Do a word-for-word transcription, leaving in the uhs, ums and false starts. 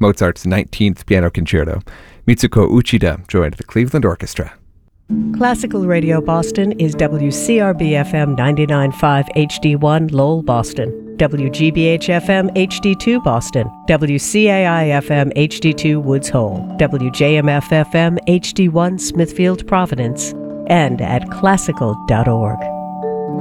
Mozart's nineteenth Piano Concerto. Mitsuko Uchida joined the Cleveland Orchestra. Classical Radio Boston is W C R B F M ninety-nine point five H D one Lowell, Boston, W G B H F M H D two Boston, W C A I F M H D two Woods Hole, W J M F F M H D one Smithfield, Providence, and at classical dot org.